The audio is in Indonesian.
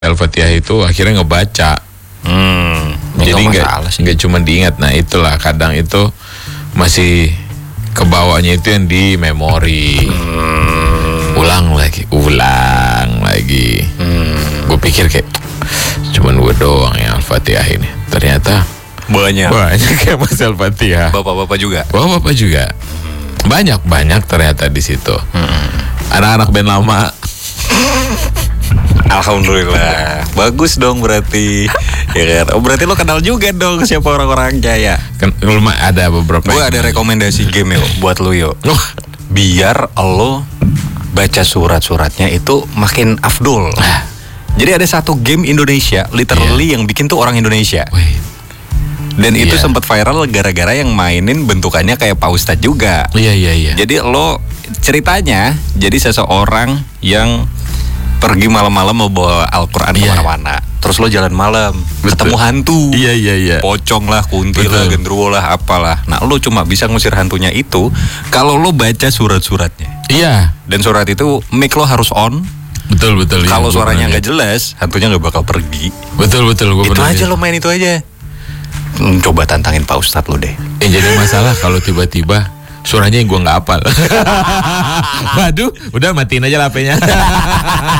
Al-Fatihah itu akhirnya ngebaca. Jadi nggak cuma diingat. Nah itulah kadang itu masih kebawanya itu yang di memori. Ulang lagi. Gue pikir kayak cuman gue doang yang Al-Fatihah ini. Ternyata banyak yang Mas Al-Fatihah. Bapak-bapak juga. Bapak-bapak juga. Banyak ternyata di situ. Anak-anak band lama. Alhamdulillah, bagus dong berarti. Ya kan? Oh berarti lo kenal juga dong siapa orang-orangnya ya? Ada beberapa. Gue ada rekomendasi game yo buat lo yo. Biar lo baca surat-suratnya itu makin afdol. Jadi ada satu game Indonesia, literally yang bikin tuh orang Indonesia. Dan itu sempat viral gara-gara yang mainin bentukannya kayak Pak Ustadz juga. Iya. Jadi lo ceritanya jadi seseorang yang pergi malam-malam mau bawa Al-Quran kemana-mana. Terus lo jalan malam, ketemu hantu. Iya. Pocong lah, kunti lah, gendruwo lah, apalah. Nah lo cuma bisa ngusir hantunya itu kalau lo baca surat-suratnya. Iya. Dan surat itu mic lo harus on. Betul. Kalau suaranya nggak jelas, hantunya nggak bakal pergi. Betul. Itu aja lo main itu aja. Coba tantangin Pak Ustadz lo deh. Jadi masalah kalau tiba-tiba suaranya yang gue nggak hafal. Waduh, udah matiin aja HP-nya.